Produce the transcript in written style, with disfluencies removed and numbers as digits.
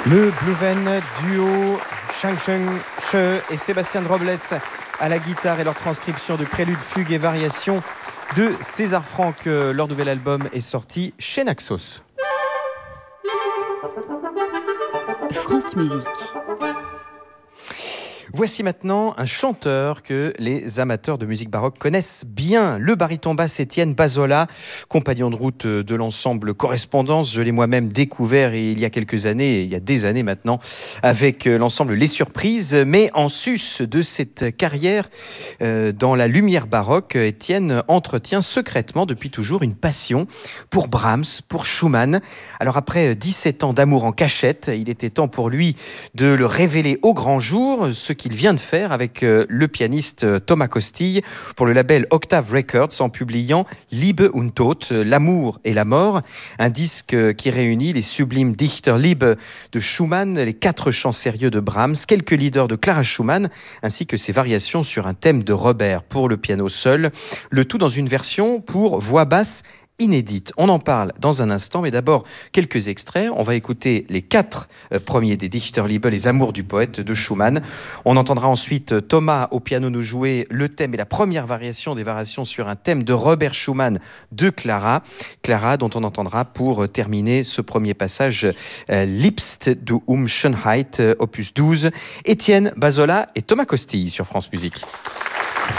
Le Bluven duo Shang Che et Sébastien Robles à la guitare et leur transcription de préludes, fugues et variations de César Franck. Leur nouvel album est sorti chez Naxos. France Musique. Voici maintenant un chanteur que les amateurs de musique baroque connaissent bien, le baryton basse Étienne Bazola, compagnon de route de l'ensemble Correspondance. Je l'ai moi-même découvert il y a quelques années, il y a des années maintenant, avec l'ensemble Les Surprises. Mais en sus de cette carrière dans la lumière baroque, Étienne entretient secrètement depuis toujours une passion pour Brahms, pour Schumann. Alors après 17 ans d'amour en cachette, il était temps pour lui de le révéler au grand jour, ce qu'il vient de faire avec le pianiste Thomas Costille pour le label Octave Records en publiant Liebe und Tod, l'amour et la mort, un disque qui réunit les sublimes Dichterliebe de Schumann, les 4 chants sérieux de Brahms, quelques leaders de Clara Schumann, ainsi que ses variations sur un thème de Robert pour le piano seul, le tout dans une version pour voix basse inédite. On en parle dans un instant, mais d'abord quelques extraits. On va écouter les 4 premiers des Dichterliebe, les amours du poète de Schumann. On entendra ensuite Thomas au piano nous jouer le thème et la première variation des variations sur un thème de Robert Schumann de Clara. Clara dont on entendra pour terminer ce premier passage Liebst du Schönheit, opus 12. Étienne Bazola et Thomas Costille sur France Musique.